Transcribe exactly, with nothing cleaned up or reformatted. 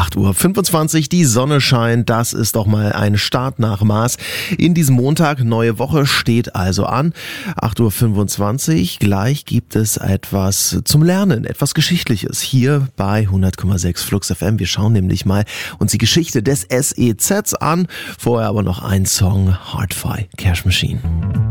acht Uhr fünfundzwanzig, die Sonne scheint, das ist doch mal ein Start nach Maß. In diesem Montag, neue Woche steht also an. acht Uhr fünfundzwanzig, gleich gibt es etwas zum Lernen, etwas Geschichtliches hier bei hundert Komma sechs Flux F M. Wir schauen nämlich mal uns die Geschichte des S E Zs an. Vorher aber noch ein Song, Hard-Fi Cash Machine.